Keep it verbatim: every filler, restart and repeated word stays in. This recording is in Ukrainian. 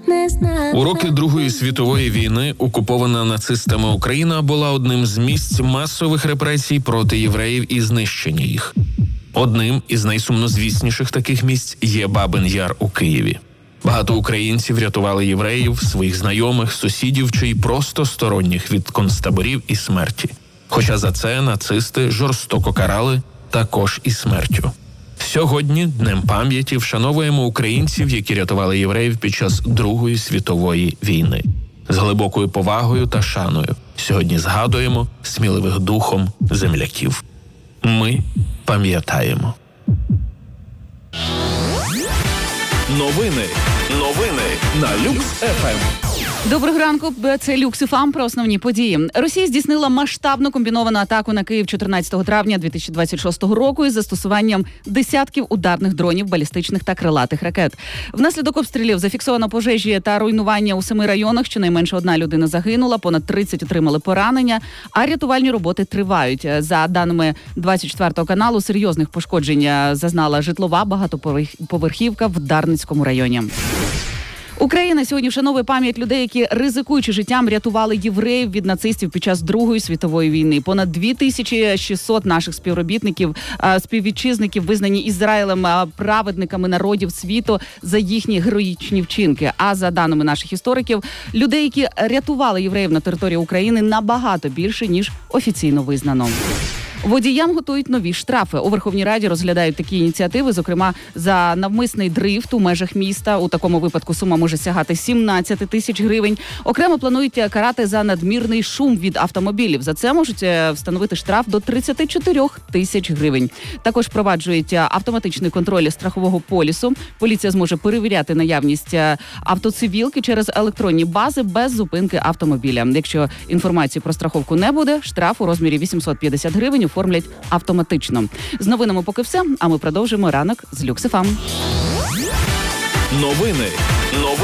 не знаю. У роки Другої світової війни окупована нацистами Україна була одним з місць масових репресій проти євреїв і знищення їх. Одним із найсумнозвісніших таких місць є Бабин Яр у Києві. Багато українців рятували євреїв, своїх знайомих, сусідів чи й просто сторонніх від концтаборів і смерті. Хоча за це нацисти жорстоко карали також і смертю. Сьогодні, Днем пам'яті, вшановуємо українців, які рятували євреїв під час Другої світової війни. З глибокою повагою та шаною сьогодні згадуємо сміливих духом земляків. Ми пам'ятаємо. Новини. Новини на Люкс еф ем. Доброго ранку, це Люкс еф ем про основні події. Росія здійснила масштабну комбіновану атаку на Київ чотирнадцятого травня дві тисячі двадцять шостого року із застосуванням десятків ударних дронів, балістичних та крилатих ракет. Внаслідок обстрілів зафіксовано пожежі та руйнування у семи районах. Щонайменше одна людина загинула, понад тридцять отримали поранення, а рятувальні роботи тривають. За даними двадцять четвертого каналу, серйозних пошкоджень зазнала житлова багатоповерхівка в Дарницькому районі. Україна сьогодні вшановує пам'ять людей, які, ризикуючи життям, рятували євреїв від нацистів під час Другої світової війни. Понад дві тисячі шістсот наших співробітників, співвітчизників визнані Ізраїлем праведниками народів світу за їхні героїчні вчинки. А за даними наших істориків, людей, які рятували євреїв на території України, набагато більше, ніж офіційно визнано. Водіям готують нові штрафи. У Верховній Раді розглядають такі ініціативи, зокрема, за навмисний дрифт у межах міста. У такому випадку сума може сягати сімнадцять тисяч гривень. Окремо планують карати за надмірний шум від автомобілів. За це можуть встановити штраф до тридцять чотири тисяч гривень. Також впроваджують автоматичний контроль страхового полісу. Поліція зможе перевіряти наявність автоцивілки через електронні бази без зупинки автомобіля. Якщо інформації про страховку не буде, штраф у розмірі вісімсот п'ятдесят гривень оформлять автоматично. З новинами поки все, а ми продовжимо ранок з Люкс еф ем. Новини. Новини.